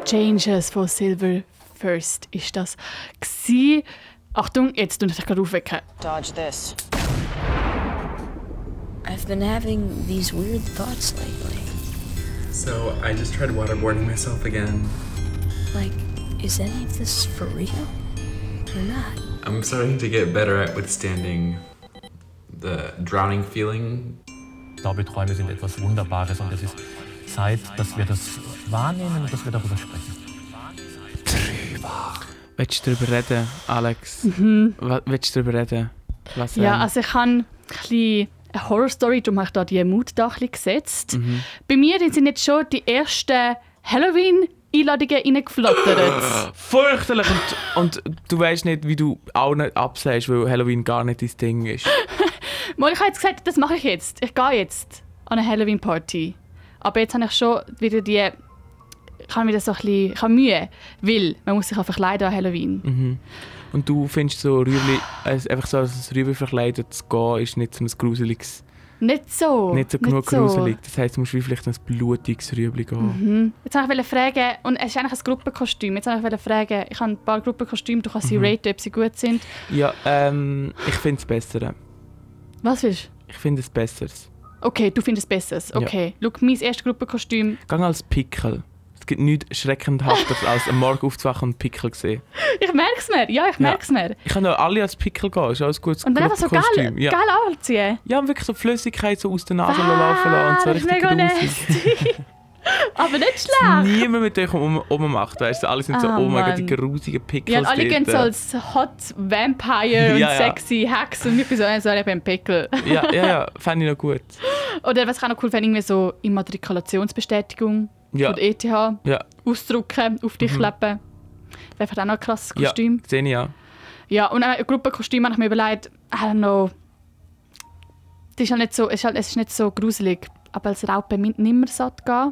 Changes von Silver First ist das gewesen. Achtung, jetzt tun ich dich gerade aufwecken. Dodge this. I've been having these weird thoughts lately. So I just tried waterboarding myself again. Like, is any of this for real? Or not? I'm starting to get better at withstanding the drowning feeling. Ich glaube, Träume sind etwas Wunderbares und es ist Zeit, dass wir das wahrnehmen und dass wir darüber sprechen. Willst du darüber reden, Alex? Willst du darüber reden? Was, Ja, also ich habe ein bisschen eine Horror-Story, darum habe ich da die Mut da ein bisschen gesetzt. Bei mir sind jetzt schon die ersten Halloween-Einladungen reingeflattert. Fürchterlich! Und du weißt nicht, wie du auch nicht absagst, weil Halloween gar nicht dein Ding ist. Mal, ich habe jetzt gesagt, das mache ich jetzt. Ich gehe jetzt an eine Halloween-Party. Aber jetzt habe ich schon wieder die... Ich habe wieder so ein bisschen... Ich habe Mühe, weil man muss sich auch verkleiden an Halloween. Und du findest so Rüebli, einfach so als Rüebli verkleidet zu gehen, ist nicht so ein gruseliges... Nicht so. Nicht so genug gruselig. Das heisst, du musst wie vielleicht ein blutiges Rüebli gehen. Jetzt wollte ich fragen, und es ist eigentlich ein Gruppenkostüm, jetzt wollte ich fragen, ich habe ein paar Gruppenkostüme, du kannst sie raten, ob sie gut sind. Ja, ich finde es besser. Was willst du? Ich finde es Besseres. Okay, du findest es Besseres. Okay, schau, mein erstes Gruppenkostüm. Geh als Pickel. Es gibt nichts schreckenhafteres als am Morgen aufzuwachen und Pickel sehen. Ich merke es mir, ja, ich merke es mir. Ich kann auch alle als Pickel gehen, ist auch ein gutes Und dann einfach so Gruppenkostüm. geil anziehen. Ja, und wirklich so Flüssigkeit so aus der Nase laufen lassen und so das ist richtig mega gruselig. nasty. Aber nicht schlecht. Niemand mit euch rummacht, weißt du? Alle sind so, oh mein Gott, die grusigen Pickles. Ja, und alle gehen so dort. als Hot Vampire und Ja, ja. sexy Hex und ich bin so, ich bin ein Pickel. Ja, fände ich noch gut. Oder was ich auch noch cool finde, irgendwie so Immatrikulationsbestätigung Ja. von der ETH Ja, ausdrucken, auf dich kleben. Das wäre einfach auch noch ein krasses ja, Kostüm. sehe ich ja. Ja, und ein Gruppenkostüm habe ich mir überlegt, I don't know, das ist halt nicht so, es ist nicht so gruselig, aber als Raupe nimmer satt gehen.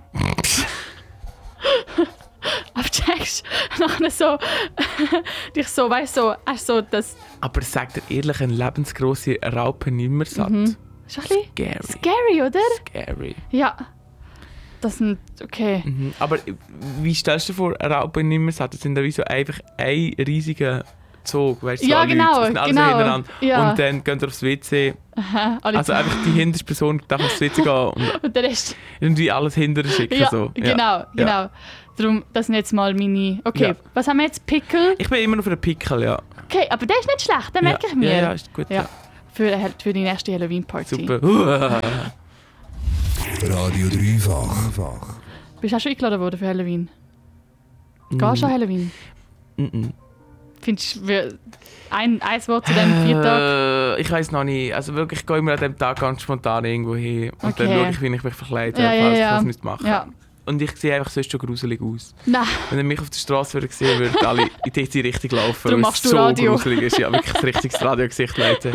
Aber checkst, nachher so, dich so, weißt du, so, hast so das... Aber sag dir ehrlich, eine lebensgrosse Raupe nimmer satt. Ist ein bisschen Scary. scary, oder? Scary. Ja. Das sind, okay. Aber wie stellst du dir vor, eine Raupe nimmer satt? Das sind ja wie so einfach ein riesiger Zug, weißt du? Ja, so alle genau, Leute, sind alle genau. so hintereinander. Ja. Und dann gehen sie aufs WC. Aha, alle Also einfach die hinterste Person darf aufs WC gehen und und der Rest... irgendwie alles hinterher schicken. Ja, so. genau. Darum, das sind jetzt mal meine... Okay, Ja. was haben wir jetzt? Pickel? Ich bin immer noch für den Pickel, ja. Okay, aber der ist nicht schlecht, den merke ich mir. Ja, ist gut. Ja. Für die nächste Halloween-Party. Super. Radio Dreifach. Bist du auch schon eingeladen worden für Halloween? Gehst du an Halloween? Findest du ein Wort zu diesem Viertag? Ich weiß noch nicht. Also wirklich, ich gehe immer an dem Tag ganz spontan irgendwo hin. Und Okay. dann schaue ich, wie ich mich verkleide, Ja, falls ich ja. das nicht machen. Ja. Und ich sehe einfach sonst schon gruselig aus. Nein. Wenn ihr mich auf der Straße sehen würdet, alle in die Richtung laufen, Darum weil machst es du so Radio. gruselig ist. Ja, wirklich ein richtiges Radiogesicht, Leute.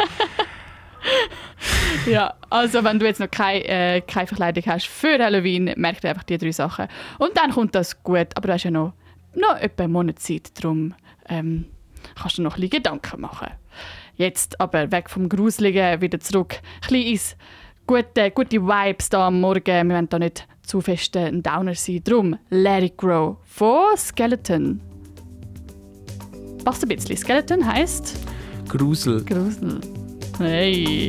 Ja, also wenn du jetzt noch keine Verkleidung hast für Halloween, merk dir einfach die 3 Sachen. Und dann kommt das gut. Aber du hast ja noch etwa einen Monat Zeit, darum kannst du noch ein bisschen Gedanken machen. Jetzt aber weg vom Gruseligen, wieder zurück. Ein bisschen ins gute Vibes da am Morgen. Wir wollen da nicht zu fest ein Downer sein. Darum Let It Grow von Skeleton. Passt ein bisschen. Skeleton heisst Grusel. Grusel. Hey.